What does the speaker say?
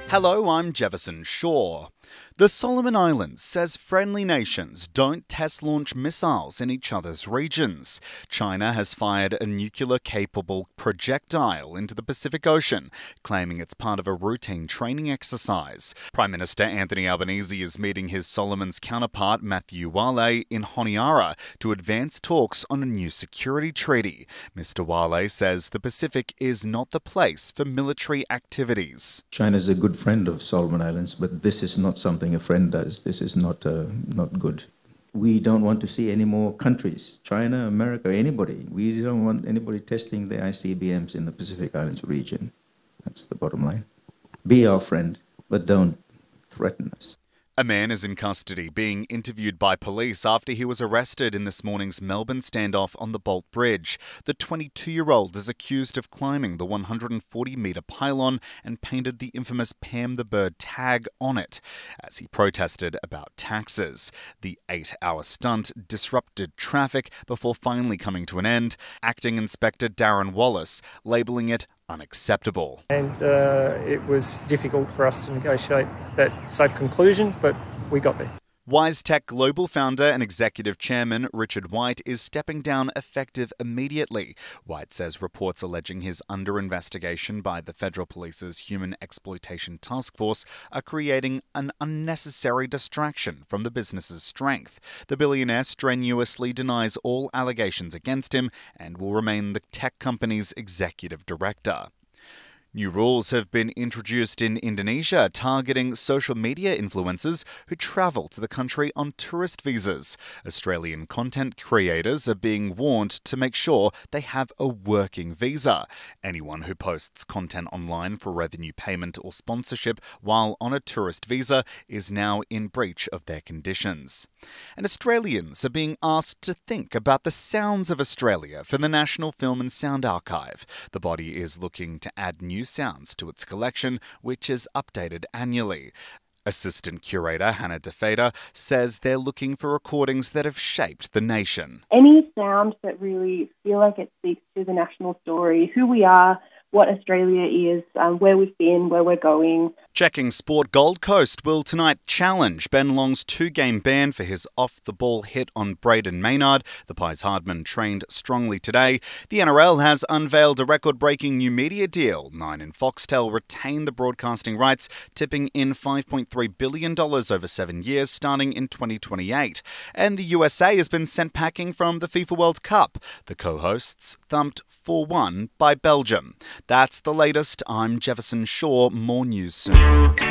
Hello, I'm Jefferson Shaw. The Solomon Islands says friendly nations don't test launch missiles in each other's regions. China has fired a nuclear-capable projectile into the Pacific Ocean, claiming it's part of a routine training exercise. Prime Minister Anthony Albanese is meeting his Solomons counterpart Matthew Wale in Honiara to advance talks on a new security treaty. Mr. Wale says the Pacific is not the place for military activities. China is a good friend of Solomon Islands, but this is not something a friend does. This is not good. We don't want to see any more countries, China, America, anybody. We don't want anybody testing the ICBMs in the Pacific Islands region. That's the bottom line. Be our friend, but don't threaten us. A man is in custody being interviewed by police after he was arrested in this morning's Melbourne standoff on the Bolt Bridge. The 22-year-old is accused of climbing the 140-metre pylon and painted the infamous Pam the Bird tag on it as he protested about taxes. The 8-hour stunt disrupted traffic before finally coming to an end, Acting Inspector Darren Wallace labelling it unacceptable. And it was difficult for us to negotiate that safe conclusion, but we got there. WiseTech Global founder and executive chairman Richard White is stepping down effective immediately. White says reports alleging he's under investigation by the Federal Police's Human Exploitation Task Force are creating an unnecessary distraction from the business's strength. The billionaire strenuously denies all allegations against him and will remain the tech company's executive director. New rules have been introduced in Indonesia targeting social media influencers who travel to the country on tourist visas. Australian content creators are being warned to make sure they have a working visa. Anyone who posts content online for revenue payment or sponsorship while on a tourist visa is now in breach of their conditions. And Australians are being asked to think about the sounds of Australia for the National Film and Sound Archive. The body is looking to add new sounds to its collection, which is updated annually. Assistant curator Hannah DeFader says they're looking for recordings that have shaped the nation. Any sound that really feel like it speaks to the national story, who we are, what Australia is, where we've been, where we're going. Checking Sport Gold Coast will tonight challenge Ben Long's 2-game ban for his off-the-ball hit on Braden Maynard. The Pies Hardman trained strongly today. The NRL has unveiled a record-breaking new media deal. Nine and Foxtel retain the broadcasting rights, tipping in $5.3 billion over 7 years, starting in 2028. And the USA has been sent packing from the FIFA World Cup. The co-hosts thumped 4-1 by Belgium. That's the latest. I'm Jefferson Shaw. More news soon.